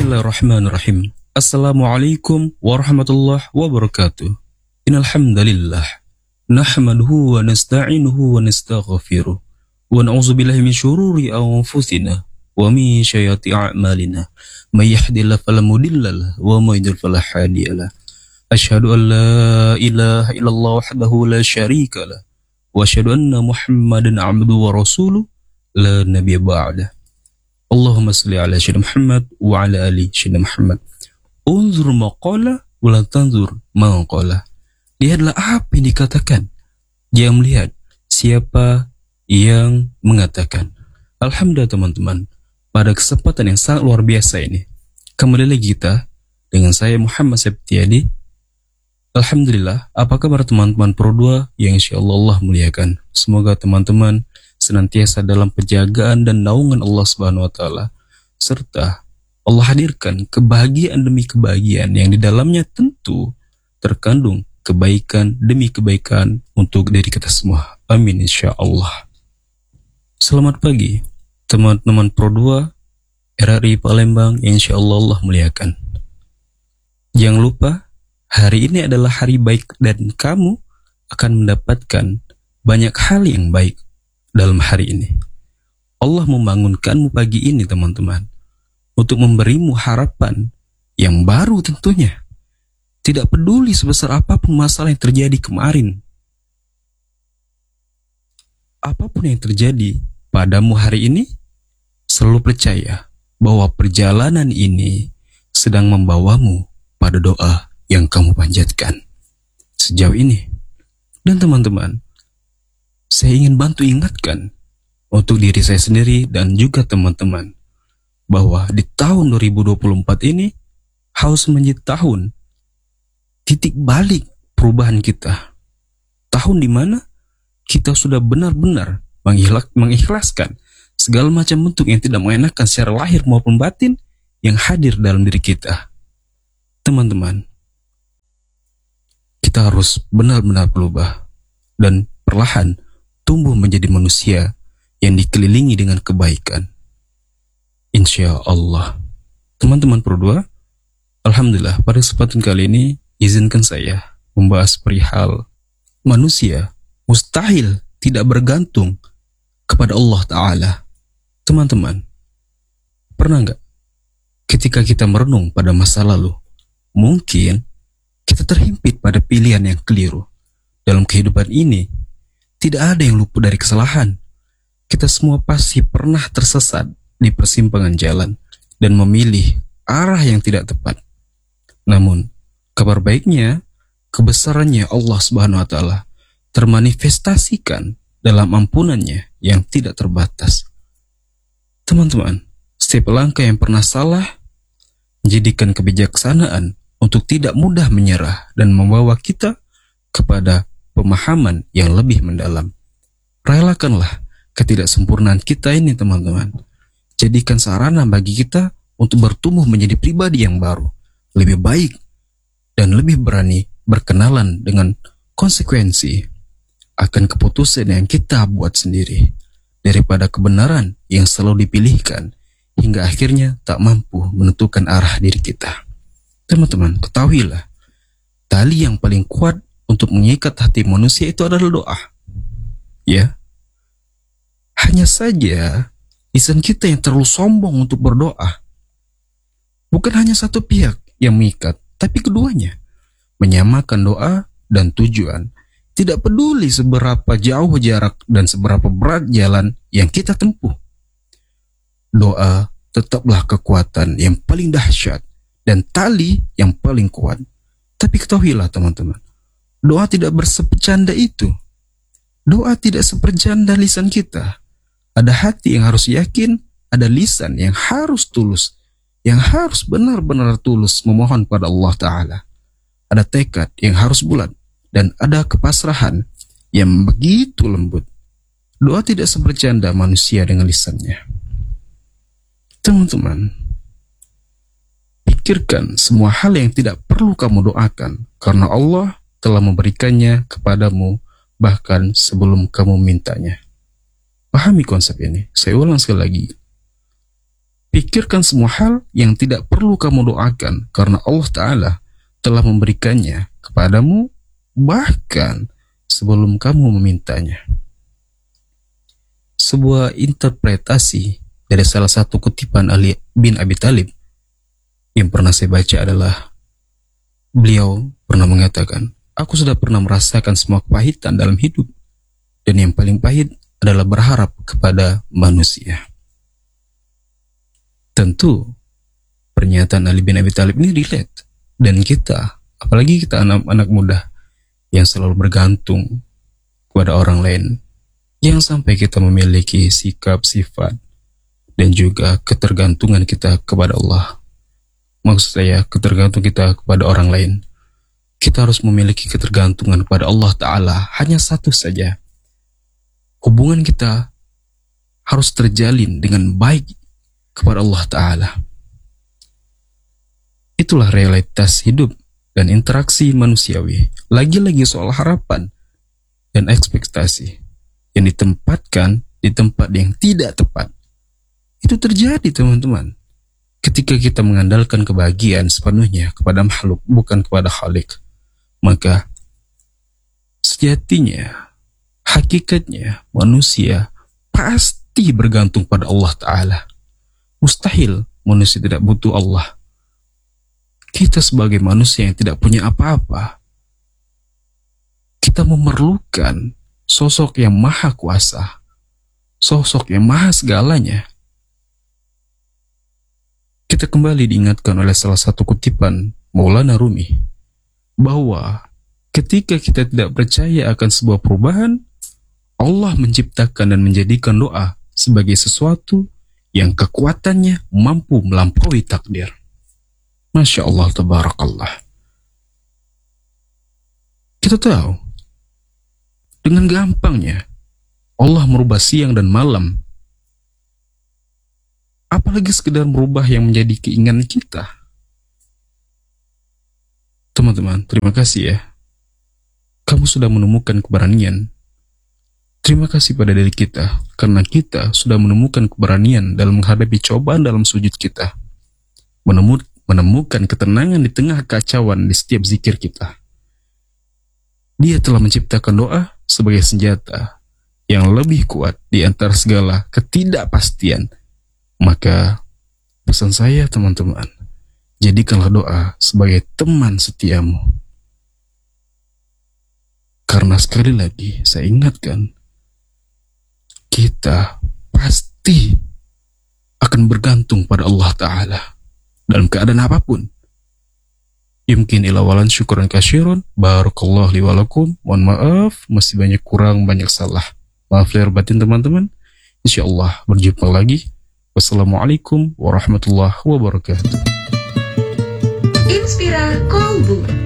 Bismillahirrahmanirrahim. Assalamualaikum warahmatullahi wabarakatuh. Innal hamdalillah nahmaduhu wa nasta'inuhu wa nastaghfiruh wa na'udzu billahi min syururi anfusina wa min sayyiati a'malina. May yahdihillahu fala mudilla lahu wa may yudlil fala hadiya lahu. Asyhadu an la ilaha illallah wahdahu la syarika lahu wa asyhadu anna Muhammadan 'abduhu wa rasuluh la nabiyya ba'dah. Allahumma salli ala sayyidina Muhammad wa ala ali sayyidina Muhammad. Unzur maqala wa la tanzur maqala. Lihatlah apa yang dikatakan, jangan melihat siapa yang mengatakan. Alhamdulillah teman-teman, pada kesempatan yang sangat luar biasa ini, kembali lagi kita dengan saya Muhammad Septiadi. Alhamdulillah, apa kabar teman-teman Pro 2 yang insyaallah Allah muliakan. Semoga teman-teman senantiasa dalam penjagaan dan naungan Allah Subhanahu wa taala, serta Allah hadirkan kebahagiaan demi kebahagiaan yang di dalamnya tentu terkandung kebaikan demi kebaikan untuk diri kita semua. Amin insyaallah. Selamat pagi teman-teman Pro 2 RRI Palembang yang insyaallah Allah muliakan. Jangan lupa, hari ini adalah hari baik dan kamu akan mendapatkan banyak hal yang baik dalam hari ini. Allah membangunkanmu pagi ini teman-teman, untuk memberimu harapan yang baru tentunya. Tidak peduli sebesar apapun masalah yang terjadi kemarin. Apapun yang terjadi padamu hari ini, selalu percaya bahwa perjalanan ini sedang membawamu pada doa yang kamu panjatkan sejauh ini. Dan teman-teman, saya ingin bantu ingatkan untuk diri saya sendiri dan juga teman-teman bahwa di tahun 2024 ini harus menjadi tahun titik balik perubahan kita. Tahun di mana kita sudah benar-benar mengikhlaskan segala macam bentuk yang tidak mengenakan secara lahir maupun batin yang hadir dalam diri kita. Teman-teman, kita harus benar-benar berubah dan perlahan tumbuh menjadi manusia yang dikelilingi dengan kebaikan. Insya Allah. Teman-teman Pro 2, alhamdulillah pada kesempatan kali ini izinkan saya membahas perihal manusia mustahil tidak bergantung kepada Allah Ta'ala. Teman-teman, pernah nggak ketika kita merenung pada masa lalu, mungkin kita terhimpit pada pilihan yang keliru. Dalam kehidupan ini tidak ada yang luput dari kesalahan. Kita semua pasti pernah tersesat di persimpangan jalan dan memilih arah yang tidak tepat. Namun, kabar baiknya, kebesarannya Allah Subhanahu wa taala termanifestasikan dalam ampunannya yang tidak terbatas. Teman-teman, setiap langkah yang pernah salah menjadikan kebijaksanaan untuk tidak mudah menyerah dan membawa kita kepada pemahaman yang lebih mendalam. Relakanlah ketidaksempurnaan kita ini teman-teman. Jadikan sarana bagi kita untuk bertumbuh menjadi pribadi yang baru, lebih baik, dan lebih berani berkenalan dengan konsekuensi akan keputusan yang kita buat sendiri, daripada kebenaran yang selalu dipilihkan hingga akhirnya tak mampu menentukan arah diri kita. Teman-teman, ketahuilah, tali yang paling kuat untuk mengikat hati manusia itu adalah doa. Ya, hanya saja lisan kita yang terlalu sombong untuk berdoa. Bukan hanya satu pihak yang mengikat, tapi keduanya menyamakan doa dan tujuan. Tidak peduli seberapa jauh jarak dan seberapa berat jalan yang kita tempuh. Doa tetaplah kekuatan yang paling dahsyat dan tali yang paling kuat. Tapi ketahuilah teman-teman, doa tidak bersepecanda itu. Doa tidak seperjanda lisan kita. Ada hati yang harus yakin, ada lisan yang harus tulus, yang harus benar-benar tulus memohon pada Allah Ta'ala. Ada tekad yang harus bulat, dan ada kepasrahan yang begitu lembut. Doa tidak seperjanda manusia dengan lisannya. Teman-teman, pikirkan semua hal yang tidak perlu kamu doakan, karena Allah telah memberikannya kepadamu bahkan sebelum kamu mintanya. Pahami konsep ini. Saya ulang sekali lagi. Pikirkan semua hal yang tidak perlu kamu doakan karena Allah Ta'ala telah memberikannya kepadamu bahkan sebelum kamu memintanya. Sebuah interpretasi dari salah satu kutipan Ali bin Abi Thalib yang pernah saya baca adalah, beliau pernah mengatakan, aku sudah pernah merasakan semua kepahitan dalam hidup, dan yang paling pahit adalah berharap kepada manusia. Tentu pernyataan Ali bin Abi Thalib ini relate, dan kita, apalagi kita anak-anak muda yang selalu bergantung kepada orang lain, yang sampai kita memiliki sikap, sifat, dan juga ketergantungan kita kepada Allah. Maksud saya, ketergantungan kita kepada orang lain. Kita harus memiliki ketergantungan kepada Allah Ta'ala. Hanya satu saja. Hubungan kita harus terjalin dengan baik kepada Allah Ta'ala. Itulah realitas hidup dan interaksi manusiawi. Lagi-lagi soal harapan dan ekspektasi yang ditempatkan di tempat yang tidak tepat. Itu terjadi, teman-teman, ketika kita mengandalkan kebahagiaan sepenuhnya kepada makhluk, bukan kepada Khalik. Maka sejatinya, hakikatnya, manusia pasti bergantung pada Allah Ta'ala. Mustahil manusia tidak butuh Allah. Kita sebagai manusia yang tidak punya apa-apa, kita memerlukan sosok yang maha kuasa, sosok yang maha segalanya. Kita kembali diingatkan oleh salah satu kutipan Maulana Rumi, bahwa ketika kita tidak percaya akan sebuah perubahan, Allah menciptakan dan menjadikan doa sebagai sesuatu yang kekuatannya mampu melampaui takdir. Masya Allah, tabarakallah. Kita tahu, dengan gampangnya Allah merubah siang dan malam. Apalagi sekedar merubah yang menjadi keinginan kita. Teman-teman, terima kasih ya. Kamu sudah menemukan keberanian. Terima kasih pada diri kita, karena kita sudah menemukan keberanian dalam menghadapi cobaan dalam sujud kita. Menemukan ketenangan di tengah kekacauan di setiap zikir kita. Dia telah menciptakan doa sebagai senjata yang lebih kuat di antara segala ketidakpastian. Maka pesan saya, teman-teman, jadikanlah doa sebagai teman setiamu. Karena sekali lagi saya ingatkan, kita pasti akan bergantung pada Allah Ta'ala dalam keadaan apapun. Yumkin ila walan syukuran kasyirun. Barakallahu li walakum. Mohon maaf, masih banyak kurang, banyak salah. Maaf lahir batin, teman-teman. InsyaAllah berjumpa lagi. Wassalamualaikum warahmatullahi wabarakatuh. Inspira Kolbu.